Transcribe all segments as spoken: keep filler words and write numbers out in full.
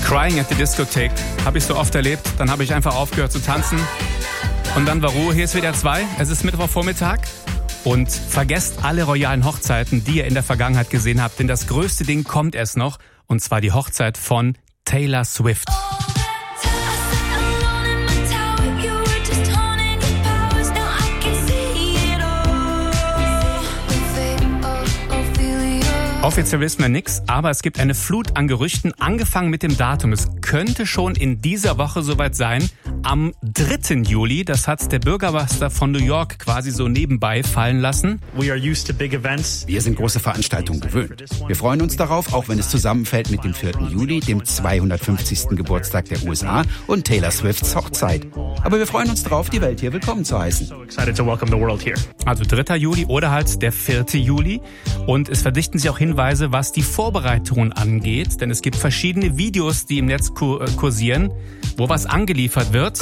Crying at the Discotheque. Habe ich so oft erlebt. Dann habe ich einfach aufgehört zu tanzen. Und dann war Ruhe. Hier ist W D R zwei. Es ist Mittwochvormittag. Und vergesst alle royalen Hochzeiten, die ihr in der Vergangenheit gesehen habt. Denn das größte Ding kommt erst noch. Und zwar die Hochzeit von Taylor Swift. Offiziell wissen wir nichts, aber es gibt eine Flut an Gerüchten, angefangen mit dem Datum. Es könnte schon in dieser Woche soweit sein, am dritten Juli. Das hat der Bürgermeister von New York quasi so nebenbei fallen lassen. Wir sind große Veranstaltungen gewöhnt. Wir freuen uns darauf, auch wenn es zusammenfällt mit dem vierten Juli, dem zweihundertfünfzigsten Geburtstag der U S A und Taylor Swifts Hochzeit. Aber wir freuen uns darauf, die Welt hier willkommen zu heißen. Also dritter Juli oder halt der vierte Juli. Und es verdichten sich auch Hinweise, was die Vorbereitungen angeht. Denn es gibt verschiedene Videos, die im Netz kursieren, wo was angeliefert wird.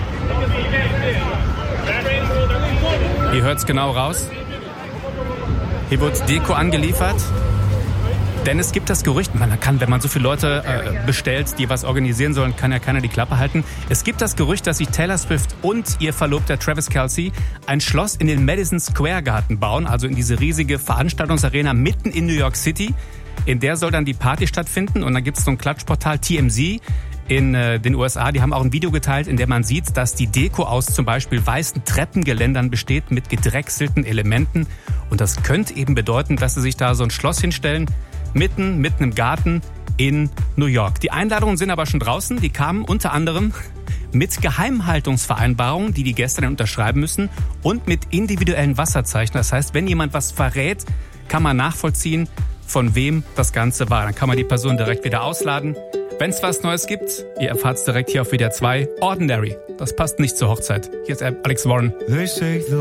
Ihr hört es genau raus. Hier wird Deko angeliefert. Denn es gibt das Gerücht, man kann, wenn man so viele Leute äh, bestellt, die was organisieren sollen, kann ja keiner die Klappe halten. Es gibt das Gerücht, dass sich Taylor Swift und ihr Verlobter Travis Kelce ein Schloss in den Madison Square Garden bauen, also in diese riesige Veranstaltungsarena mitten in New York City. In der soll dann die Party stattfinden und dann gibt es so ein Klatschportal T M Z in äh, den U S A. Die haben auch ein Video geteilt, in dem man sieht, dass die Deko aus zum Beispiel weißen Treppengeländern besteht mit gedrechselten Elementen. Und das könnte eben bedeuten, dass sie sich da so ein Schloss hinstellen, mitten, mitten im Garten in New York. Die Einladungen sind aber schon draußen. Die kamen unter anderem mit Geheimhaltungsvereinbarungen, die die Gäste dann unterschreiben müssen und mit individuellen Wasserzeichen. Das heißt, wenn jemand was verrät, kann man nachvollziehen, von wem das Ganze war. Dann kann man die Person direkt wieder ausladen. Wenn es was Neues gibt, ihr erfahrt es direkt hier auf W D R zwei. Ordinary, das passt nicht zur Hochzeit. Hier ist Alex Warren.